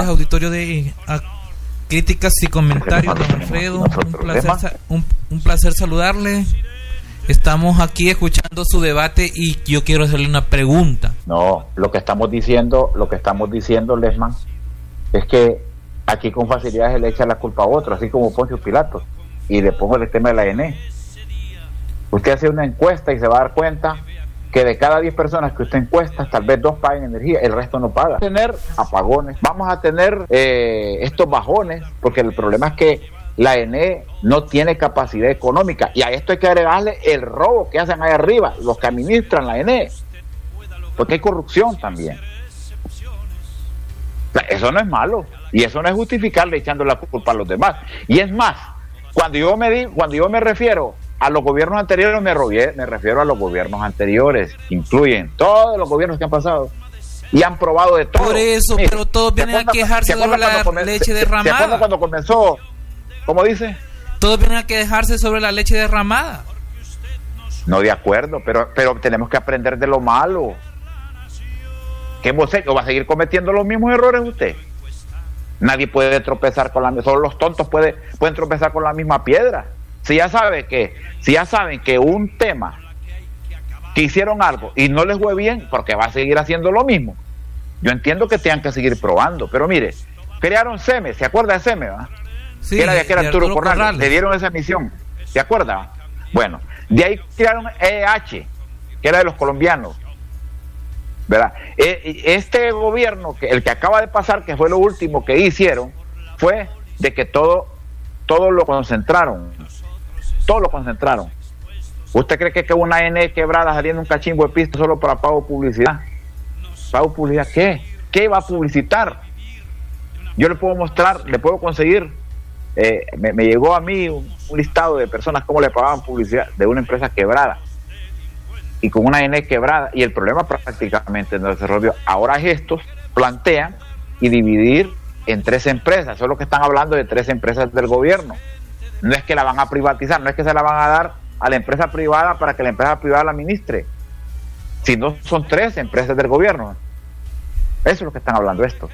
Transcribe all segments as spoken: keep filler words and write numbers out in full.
tardes, auditorio de a, Críticas y Comentarios, don Alfredo. Un placer, un, un placer saludarle. Estamos aquí escuchando su debate y yo quiero hacerle una pregunta. No, lo que estamos diciendo, lo que estamos diciendo, Lesman, es que aquí con facilidad se le echa la culpa a otro, así como Poncio Pilato. Y le pongo el tema de la E N E. Usted hace una encuesta y se va a dar cuenta que de cada diez personas que usted encuesta, tal vez dos paguen energía, el resto no paga. Vamos a tener apagones, vamos a tener eh, estos bajones, porque el problema es que la E N E no tiene capacidad económica, y a esto hay que agregarle el robo que hacen ahí arriba, los que administran la E N E, porque hay corrupción también. Eso no es malo, y eso no es justificarle echando la culpa a los demás. Y es más, cuando yo me di, cuando yo me refiero a los gobiernos anteriores, me, robié, me refiero a los gobiernos anteriores, que incluyen todos los gobiernos que han pasado y han probado de todo. Por eso, Mire, pero todos vienen a quejarse sobre la comenzó, leche derramada. ¿Se acuerdan cuando comenzó? ¿Cómo dice? Todos vienen a quejarse sobre la leche derramada. No, de acuerdo, pero, pero tenemos que aprender de lo malo. ¿Qué vos va a seguir cometiendo los mismos errores usted? Nadie puede tropezar con la misma, solo los tontos puede, pueden tropezar con la misma piedra. Si ya sabe que, si ya saben que un tema que hicieron algo y no les fue bien, porque va a seguir haciendo lo mismo. Yo entiendo que tengan que seguir probando, pero mire, crearon SEME, ¿se acuerda de SEME? ¿Va? Sí, que era de aquel Arturo, Arturo Corrales. Corrales, le dieron esa misión, ¿se acuerda? Bueno, de ahí crearon E E H, que era de los colombianos, ¿verdad? Este gobierno, que el que acaba de pasar, que fue lo último que hicieron, fue de que todo, todo lo concentraron, todo lo concentraron. ¿Usted cree que, que una E N E quebrada saliendo un cachimbo de pisto solo para pago de publicidad? ¿Pago de publicidad qué? ¿Qué va a publicitar? Yo le puedo mostrar, le puedo conseguir, eh, me, me llegó a mí un, un listado de personas cómo le pagaban publicidad de una empresa quebrada y con una E N E quebrada, y el problema prácticamente no se resolvió. Ahora estos plantean y dividir en tres empresas, solo que están hablando de tres empresas del gobierno. No es que la van a privatizar, no es que se la van a dar a la empresa privada para que la empresa privada la administre, sino son tres empresas del gobierno. Eso es lo que están hablando estos.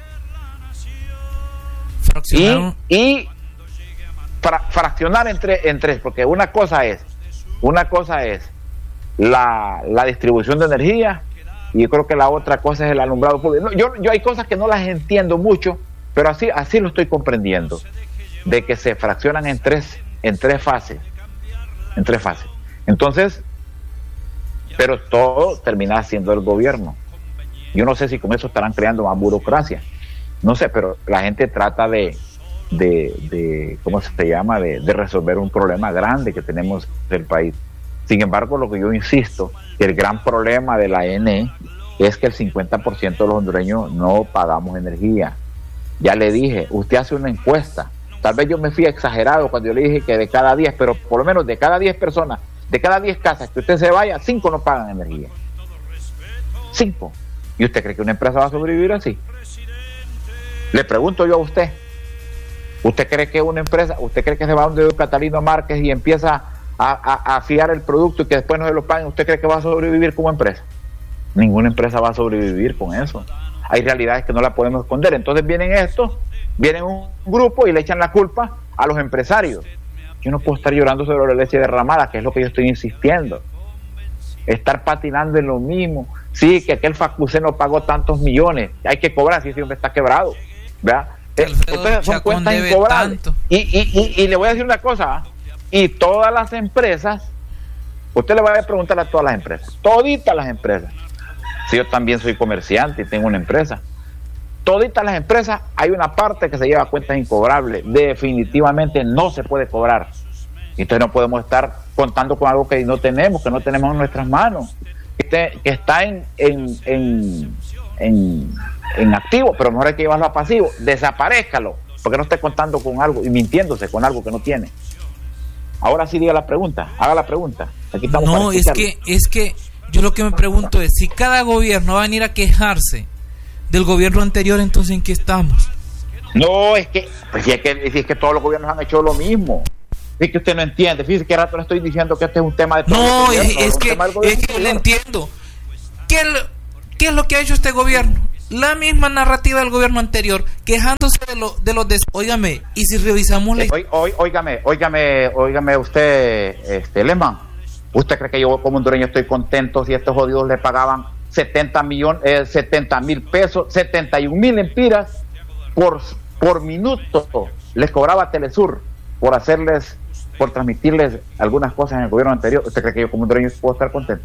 Y, y fra, fraccionar entre en tres, porque una cosa es, una cosa es la, la distribución de energía, y yo creo que la otra cosa es el alumbrado público. No, yo, yo hay cosas que no las entiendo mucho, pero así, así lo estoy comprendiendo, de que se fraccionan en tres, en tres fases, en tres fases. Entonces, pero todo termina siendo el gobierno. Yo no sé si con eso estarán creando más burocracia, no sé, pero la gente trata de, de, de ¿cómo se llama?, de, de resolver un problema grande que tenemos del país. Sin embargo, lo que yo insisto, que el gran problema de la E N E es que el cincuenta por ciento de los hondureños no pagamos energía. Ya le dije, usted hace una encuesta, tal vez yo me fui exagerado cuando yo le dije que de cada diez, pero por lo menos de cada diez personas, de cada diez casas que usted se vaya, cinco no pagan energía. Cinco. ¿Y usted cree que una empresa va a sobrevivir así? Le pregunto yo a usted, ¿usted cree que una empresa, usted cree que se va donde Catalino Márquez y empieza a, a, a fiar el producto y que después no se lo paguen? ¿Usted cree que va a sobrevivir como empresa? Ninguna empresa va a sobrevivir con eso. Hay realidades que no la podemos esconder. Entonces vienen estos, vienen un grupo y le echan la culpa a los empresarios. Yo no puedo estar llorando sobre la leche derramada, que es lo que yo estoy insistiendo. Estar patinando en lo mismo. Sí, que aquel Facusé no pagó tantos millones, hay que cobrar, si ese hombre está quebrado, ¿verdad? Entonces son cuentas incobrables. Y, y, y, y le voy a decir una cosa, y todas las empresas, usted le va a preguntar a todas las empresas, toditas las empresas, si yo también soy comerciante y tengo una empresa, toditas las empresas hay una parte que se lleva cuentas incobrables, definitivamente no se puede cobrar. Entonces no podemos estar contando con algo que no tenemos, que no tenemos en nuestras manos, que, que está en, en, en, en, en activo, pero mejor hay que llevarlo a pasivo. Desaparezcalo, porque no esté contando con algo y mintiéndose con algo que no tiene. Ahora sí diga la pregunta, haga la pregunta. Aquí estamos. No, es que, es que yo lo que me pregunto es, si cada gobierno va a venir a quejarse del gobierno anterior, entonces ¿en qué estamos? No, es que, pues si es que, si es que todos los gobiernos han hecho lo mismo. Es que usted no entiende. Fíjese que rato le estoy diciendo que este es un tema de... No, es, es que, es que le entiendo. ¿Qué es, lo, ¿Qué es lo que ha hecho este gobierno? la misma narrativa del gobierno anterior, quejándose de, lo, de los des... Óigame, y si revisamos la... Oí, oí, óigame, óigame, óigame usted, este, Lehmann, ¿usted cree que yo como hondureño estoy contento si estos jodidos le pagaban setenta millones, eh, setenta mil pesos, setenta y un mil empiras por, por minuto les cobraba Telesur por hacerles, por transmitirles algunas cosas en el gobierno anterior? ¿Usted cree que yo como hondureño puedo estar contento?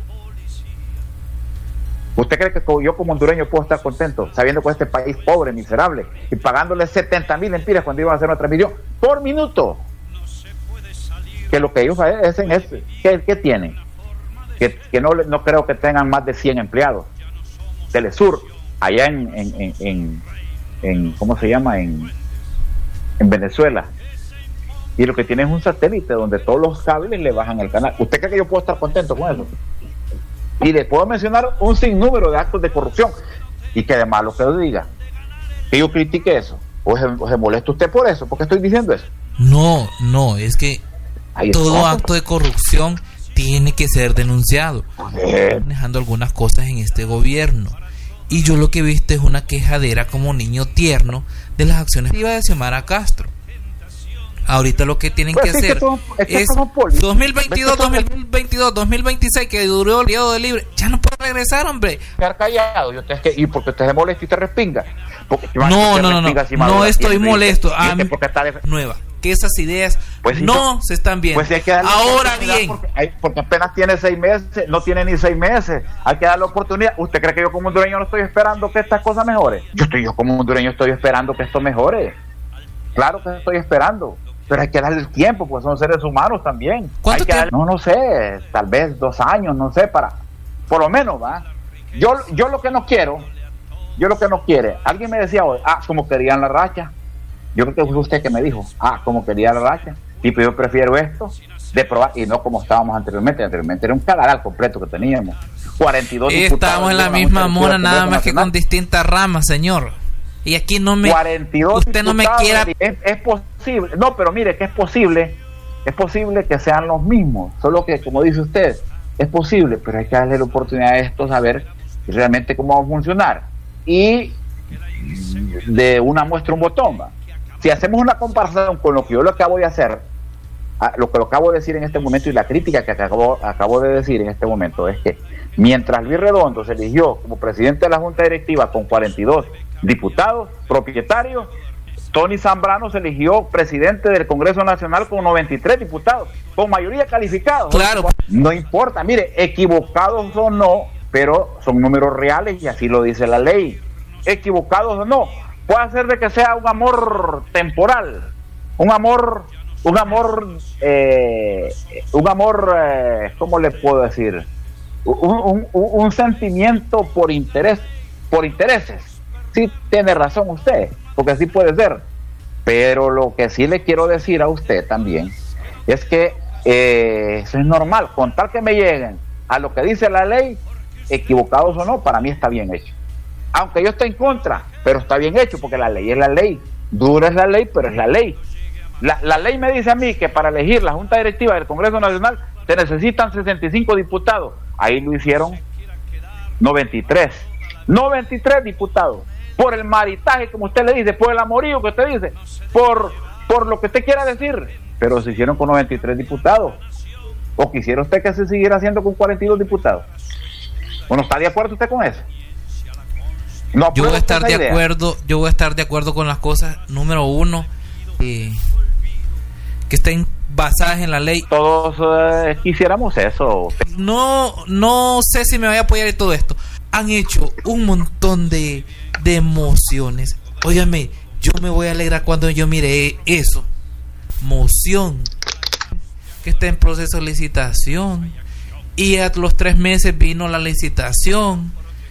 ¿Usted cree que yo como hondureño puedo estar contento sabiendo que este país pobre, miserable, y pagándole setenta mil empiras cuando iban a hacer una transmisión por minuto? Que lo que ellos hacen es, ¿qué, qué tienen? Que, que no, no creo que tengan más de cien empleados. Telesur, allá en, en, en, en, en ¿cómo se llama? En, en Venezuela. Y lo que tienen es un satélite donde todos los cables le bajan el canal. ¿Usted cree que yo puedo estar contento con eso? Y le puedo mencionar un sinnúmero de actos de corrupción. Y que de malo que lo diga, que yo critique eso. ¿O se, o se molesta usted por eso? ¿Por qué estoy diciendo eso? No, no, es que Ahí todo está. acto de corrupción tiene que ser denunciado. Están manejando algunas cosas en este gobierno. Y yo lo que he visto es una quejadera como niño tierno de las acciones de Xiomara Castro. Ahorita lo que tienen pues que sí, hacer que son, es, que es dos mil veintidós, dos mil veintidós, dos mil veintiséis, que duró el periodo de libre. Ya no puede regresar, hombre. Quedar callado. Y, usted es que, y porque usted se molesta y te respinga. Porque, no, no, no, no. Si no estoy molesto. A mí, está de... nueva. Que esas ideas pues no yo, se están viendo. Pues sí, hay que darle ahora bien. Porque, hay, porque apenas tiene seis meses, no tiene ni seis meses. Hay que darle oportunidad. ¿Usted cree que yo como hondureño no estoy esperando que estas cosas mejoren? Yo estoy, yo como hondureño estoy esperando que esto mejore. Claro que estoy esperando. Pero hay que darle el tiempo, pues son seres humanos también. ¿Cuánto hay que darle, no, no sé, tal vez dos años, no sé, para, por lo menos, ¿va? Yo, yo lo que no quiero, yo lo que no quiere, alguien me decía hoy, ah, como querían la racha. Yo creo que fue usted que me dijo, ah, como quería la racha. Tipo, yo prefiero esto, de probar, y no como estábamos anteriormente. Anteriormente era un calaral completo que teníamos. cuarenta y dos y diputados. Estamos en la misma mona, nada más que con distintas ramas, señor. Y aquí no me... cuarenta y dos usted no me quiera... Es, es posible, no, pero mire que es posible, es posible que sean los mismos, solo que, como dice usted, es posible, pero hay que darle la oportunidad a esto, saber realmente cómo va a funcionar. Y de una muestra un botón, ¿va? Si hacemos una comparación con lo que yo lo acabo de hacer, lo que lo acabo de decir en este momento y la crítica que acabo, acabo de decir en este momento es que mientras Luis Redondo se eligió como presidente de la Junta Directiva con cuarenta y dos diputados propietarios, Tony Zambrano se eligió presidente del Congreso Nacional con noventa y tres diputados, con mayoría calificada. Claro. No importa, mire, equivocados o no, pero son números reales y así lo dice la ley. Equivocados o no, puede ser de que sea un amor temporal, un amor, un amor, eh, un amor, eh, ¿cómo le puedo decir? Un, un, un sentimiento por interés, por intereses. Sí tiene razón usted, porque así puede ser, pero lo que sí le quiero decir a usted también es que eh, eso es normal, con tal que me lleguen a lo que dice la ley, equivocados o no, para mí está bien hecho, aunque yo esté en contra, pero está bien hecho, porque la ley es la ley, dura es la ley, pero es la ley. La, la ley me dice a mí que para elegir la Junta Directiva del Congreso Nacional se necesitan sesenta y cinco diputados, ahí lo hicieron noventa y tres diputados, por el maritaje, como usted le dice, por el amorío que usted dice, por, por lo que usted quiera decir, pero se hicieron con noventa y tres diputados. ¿O quisiera usted que se siguiera haciendo con cuarenta y dos diputados? ¿O no está de acuerdo usted con eso? No, yo voy a estar de idea. acuerdo, yo voy a estar de acuerdo con las cosas, número uno, eh, que estén basadas en la ley. Todos eh, quisiéramos eso. No, no sé si me voy a apoyar en todo esto. Han hecho un montón de, de emociones. Óigame, yo me voy a alegrar cuando yo mire eso. Moción que está en proceso de licitación. Y a los tres meses vino la licitación.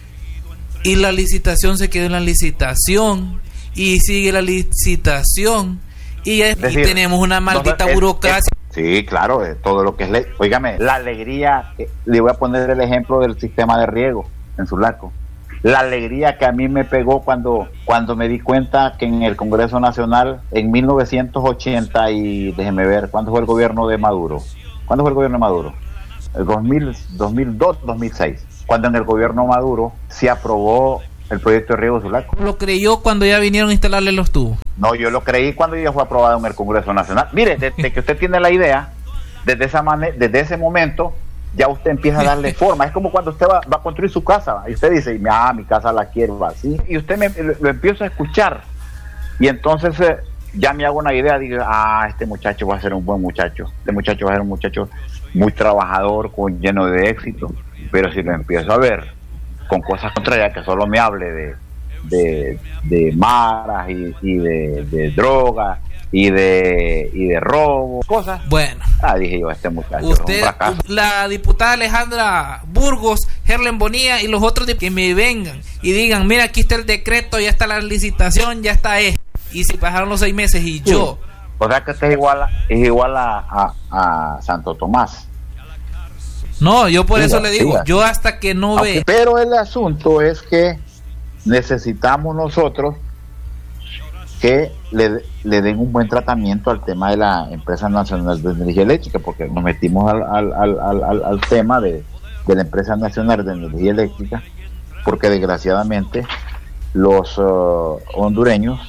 Y la licitación se quedó en la licitación. Y sigue la licitación. Y, es, decir, y tenemos una maldita no, es, burocracia. Es, sí, claro, es todo lo que es ley. Óigame, la alegría, eh, le voy a poner el ejemplo del sistema de riego en Sulaco. La alegría que a mí me pegó cuando cuando me di cuenta que en el Congreso Nacional en mil novecientos ochenta y déjeme ver, ¿cuándo fue el gobierno de Maduro? ¿Cuándo fue el gobierno de Maduro? El dos mil, dos mil dos, dos mil seis. Cuando en el gobierno Maduro se aprobó el proyecto de riego Sulaco. ¿Lo creyó cuando ya vinieron a instalarle los tubos? No, yo lo creí cuando ya fue aprobado en el Congreso Nacional. Mire, desde que usted tiene la idea, desde esa manera, desde ese momento, ya usted empieza a darle forma. Es como cuando usted va, va a construir su casa y usted dice, ah, mi casa la quiero así, y usted me, lo, lo empieza a escuchar, y entonces eh, ya me hago una idea, digo, ah, este muchacho va a ser un buen muchacho, este muchacho va a ser un muchacho muy trabajador, con lleno de éxito. Pero si lo empiezo a ver con cosas contrarias, que solo me hable de de, de maras y, y de, de drogas y de y de robo, cosas. Bueno, ah, dije yo, este muchacho usted, es un fracaso. La diputada Alejandra Burgos, Herlen Bonilla y los otros que me vengan y digan, mira, aquí está el decreto, ya está la licitación, ya está esto. Y si pasaron los seis meses y sí. yo... O sea que este es igual a, es igual a, a, a Santo Tomás. No, yo por siga, eso le digo, siga. yo hasta que no okay, ve... Pero el asunto es que necesitamos nosotros que le, le den un buen tratamiento al tema de la Empresa Nacional de Energía Eléctrica, porque nos metimos al, al, al, al, al tema de, de la Empresa Nacional de Energía Eléctrica, porque desgraciadamente los uh, hondureños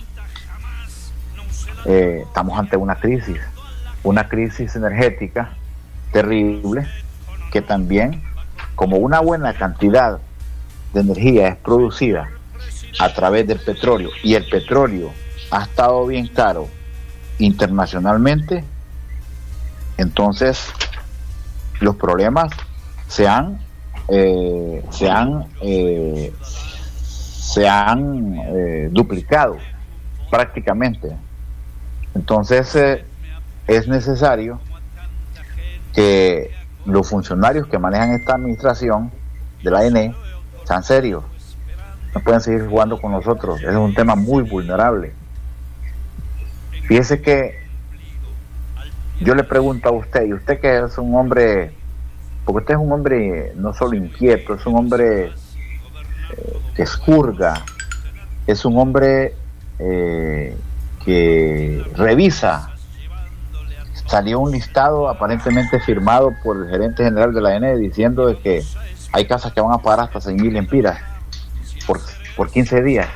eh, estamos ante una crisis, una crisis energética terrible, que también, como una buena cantidad de energía es producida a través del petróleo, y el petróleo ha estado bien caro internacionalmente, entonces los problemas se han eh, se han eh, se han eh, duplicado prácticamente. Entonces eh, es necesario que los funcionarios que manejan esta administración de la A N E sean serios, no pueden seguir jugando con nosotros. Es un tema muy vulnerable. Fíjese que yo le pregunto a usted, y usted que es un hombre, porque usted es un hombre no solo inquieto, es un hombre eh, que escurga, es un hombre eh, que revisa. Salió un listado aparentemente firmado por el gerente general de la A N E diciendo de que hay casas que van a pagar hasta seis mil empiras por, por quince días.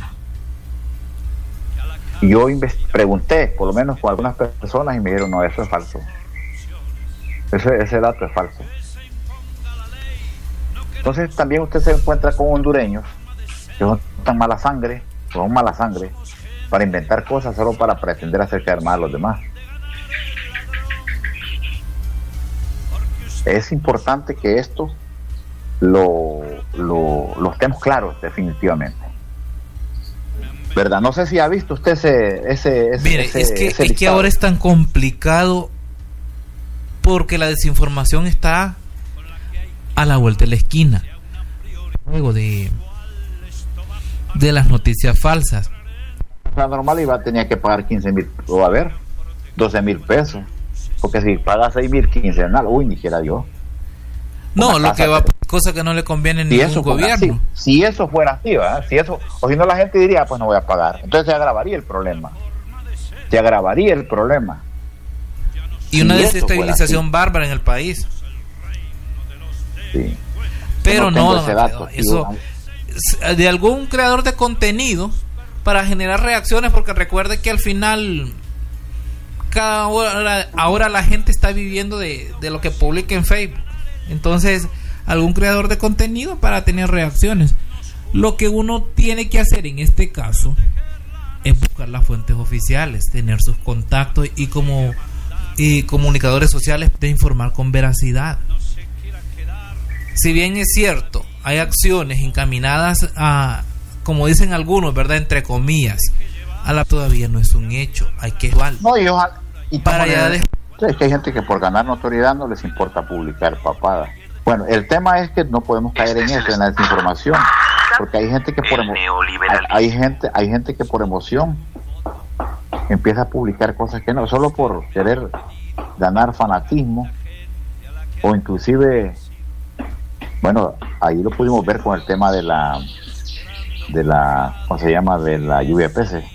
Y yo pregunté, por lo menos con algunas personas, y me dijeron, no, eso es falso. Ese, ese dato es falso. Entonces también usted se encuentra con hondureños que son tan mala sangre, son mala sangre, para inventar cosas solo para pretender hacer caer mal a los demás. Es importante que esto lo, lo, lo estemos claros definitivamente, ¿verdad? No sé si ha visto usted ese ese, ese Mire, ese, es que, ese es que ahora es tan complicado porque la desinformación está a la vuelta de la esquina, luego de de las noticias falsas. La normal iba a tener que pagar quince mil, o a ver, doce mil pesos, porque si paga seis mil quincenal, uy, ni siquiera yo. No, lo que va, cosa que no le conviene a si ningún eso gobierno. Así, si eso fuera así, ¿verdad? Si eso, o si no, la gente diría, pues no voy a pagar. Entonces se agravaría el problema. Se agravaría el problema. Y una si desestabilización bárbara en el país. Sí. Pero no, no dato, eso tío. De algún creador de contenido para generar reacciones, porque recuerde que al final cada hora, ahora la gente está viviendo de, de lo que publica en Facebook. Entonces, algún creador de contenido para tener reacciones. Lo que uno tiene que hacer en este caso es buscar las fuentes oficiales, tener sus contactos y como y comunicadores sociales de informar con veracidad. Si bien es cierto, hay acciones encaminadas a, como dicen algunos, ¿verdad?, entre comillas, a la todavía no es un hecho, hay que igual. No, y ojalá, y para allá de... Es que hay gente que por ganar notoriedad no les importa publicar papadas. Bueno, el tema es que no podemos caer en eso, en la desinformación, porque hay gente que por emo... hay, hay gente, hay gente que por emoción empieza a publicar cosas que no, solo por querer ganar fanatismo, o inclusive, bueno, ahí lo pudimos ver con el tema de la de la, ¿cómo se llama?, de la lluvia de peces.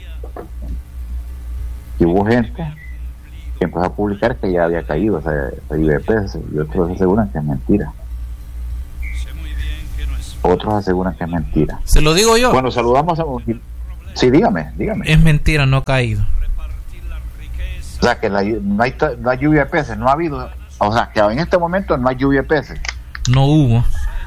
Y hubo gente que empezó a publicar que ya había caído esa, esa lluvia de peces, y otros aseguran que es mentira. otros aseguran que es mentira. Se lo digo yo. Bueno, saludamos a... Sí, dígame, dígame. Es mentira, no ha caído. O sea, que la, no, hay, no hay lluvia de peces, no ha habido... O sea, que en este momento no hay lluvia de peces. No hubo.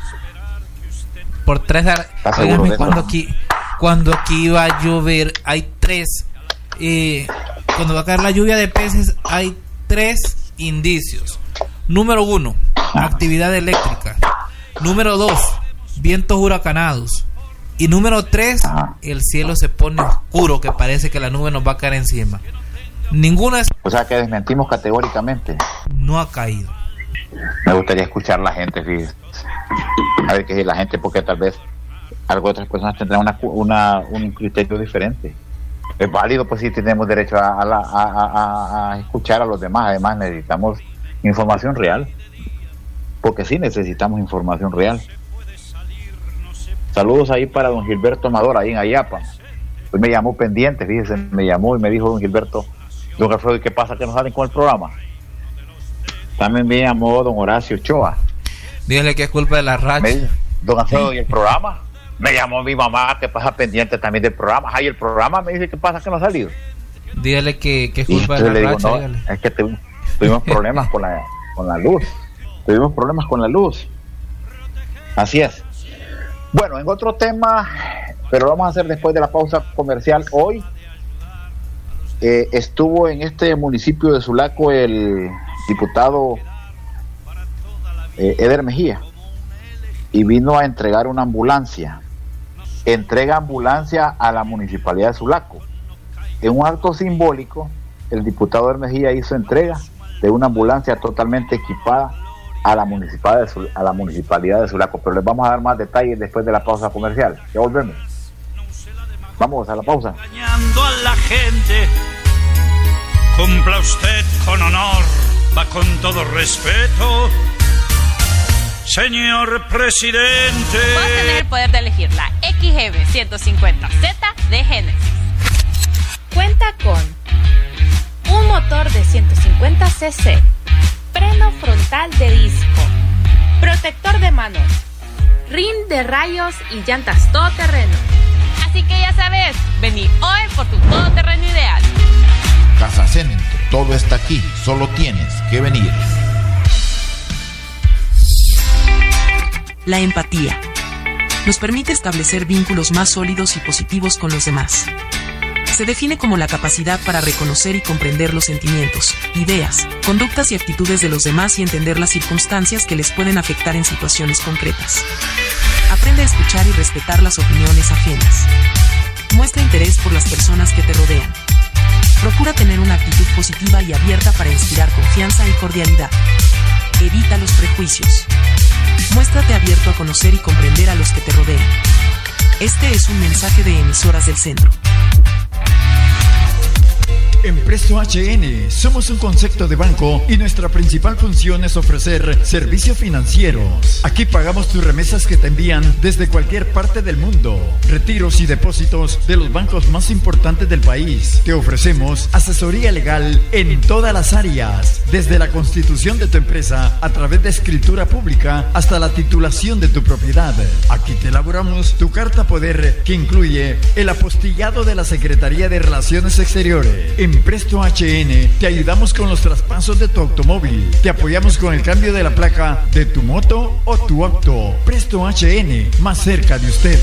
Por tres... Dígame, cuando aquí, cuando aquí iba a llover, hay tres... Eh, cuando va a caer la lluvia de peces, hay tres indicios. Número uno, actividad eléctrica. Número dos, vientos huracanados. Y número tres, el cielo se pone oscuro, que parece que la nube nos va a caer encima. Ninguna es... O sea que desmentimos categóricamente. No ha caído. Me gustaría escuchar a la gente, fíjese. A ver qué es la gente, porque tal vez algo otras personas tendrán una, una, un criterio diferente. Es válido, pues sí tenemos derecho a, a, a, a, a escuchar a los demás. Además necesitamos información real, porque sí necesitamos información real. Saludos ahí para don Gilberto Amador, ahí en Ayapa. Hoy me llamó pendiente, fíjese, me llamó y me dijo don Gilberto, don Alfredo, ¿y qué pasa que no salen con el programa? También me llamó don Horacio Ochoa. Dígale que es culpa de la racha. Me, don Alfredo, ¿y el programa? Me llamó mi mamá, que pasa pendiente también del programa. Ay, el programa me dice, ¿qué pasa que no ha salido? Dígale que, que es culpa de la digo, racha. No, es que tu, tuvimos problemas con la, con la luz. Tuvimos problemas con la luz. Así es. Bueno, en otro tema, pero lo vamos a hacer después de la pausa comercial. Hoy eh, estuvo en este municipio de Sulaco el diputado eh, Eder Mejía y vino a entregar una ambulancia. Entrega ambulancia a la municipalidad de Sulaco. En un acto simbólico, el diputado Eder Mejía hizo entrega de una ambulancia totalmente equipada a la municipalidad de Sul- a la municipalidad de Sulaco, pero les vamos a dar más detalles después de la pausa comercial. Ya volvemos. Vamos a la pausa. Engañando a la gente. Cumpla usted con honor, va con todo respeto, señor presidente. Vos tenés el poder de elegir la X G B ciento cincuenta Z de Genesis. Cuenta con un motor de ciento cincuenta cc, freno frontal de disco, protector de manos, rin de rayos y llantas todoterreno. Así que ya sabes, vení hoy por tu todoterreno ideal. Casa Centro, todo está aquí, solo tienes que venir. La empatía nos permite establecer vínculos más sólidos y positivos con los demás. Se define como la capacidad para reconocer y comprender los sentimientos, ideas, conductas y actitudes de los demás y entender las circunstancias que les pueden afectar en situaciones concretas. Aprende a escuchar y respetar las opiniones ajenas. Muestra interés por las personas que te rodean. Procura tener una actitud positiva y abierta para inspirar confianza y cordialidad. Evita los prejuicios. Muéstrate abierto a conocer y comprender a los que te rodean. Este es un mensaje de Emisoras del Centro. En Presto H N somos un concepto de banco y nuestra principal función es ofrecer servicios financieros. Aquí pagamos tus remesas que te envían desde cualquier parte del mundo, retiros y depósitos de los bancos más importantes del país. Te ofrecemos asesoría legal en todas las áreas, desde la constitución de tu empresa a través de escritura pública hasta la titulación de tu propiedad. Aquí te elaboramos tu carta poder que incluye el apostillado de la Secretaría de Relaciones Exteriores. En Presto H N te ayudamos con los traspasos de tu automóvil. Te apoyamos con el cambio de la placa de tu moto o tu auto. Presto H N, más cerca de usted.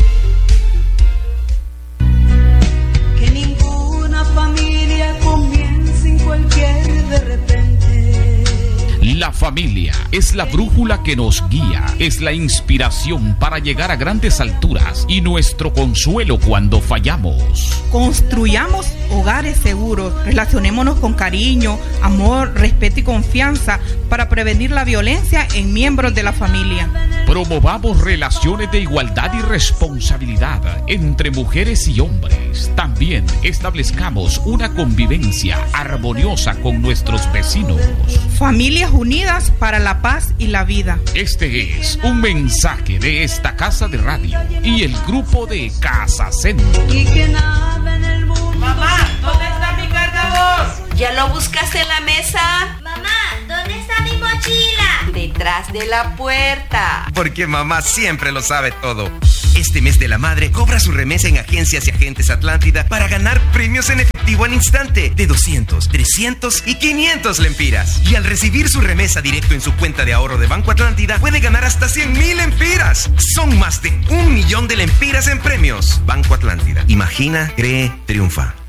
Que ninguna familia comience en cualquier de repente. La familia es la brújula que nos guía, es la inspiración para llegar a grandes alturas y nuestro consuelo cuando fallamos. Construyamos hogares seguros, relacionémonos con cariño, amor, respeto y confianza para prevenir la violencia en miembros de la familia. Promovamos relaciones de igualdad y responsabilidad entre mujeres y hombres. También establezcamos una convivencia armoniosa con nuestros vecinos. Familias unidas para la paz y la vida. Este es un mensaje de esta casa de radio y el grupo de Casa Centro. Y que nada en el mundo. Mamá, ¿dónde está mi cargador? ¿Ya lo buscaste en la mesa? Mamá, ¿dónde está mi mochila? Detrás detrás de la puerta. Porque mamá siempre lo sabe todo. Este mes de la madre, cobra su remesa en Agencias y Agentes Atlántida para ganar premios en efectivo al instante de doscientos, trescientos y quinientos lempiras. Y al recibir su remesa directo en su cuenta de ahorro de Banco Atlántida, puede ganar hasta cien mil lempiras. Son más de un millón de lempiras en premios. Banco Atlántida. Imagina, cree, triunfa.